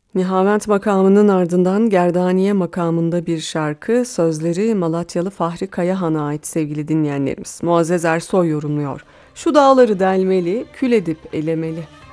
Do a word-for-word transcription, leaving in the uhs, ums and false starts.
Nihavent makamının ardından Gerdaniye makamında bir şarkı, sözleri Malatyalı Fahri Kayahan'a ait sevgili dinleyenlerimiz. Muazzez Ersoy yorumluyor. Şu dağları delmeli, kül edip elemeli.